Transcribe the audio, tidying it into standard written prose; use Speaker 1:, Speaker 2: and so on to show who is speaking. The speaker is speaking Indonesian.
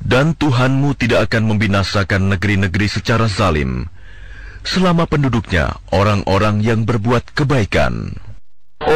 Speaker 1: Dan Tuhanmu tidak akan membinasakan negeri-negeri secara zalim, selama penduduknya orang-orang yang berbuat kebaikan.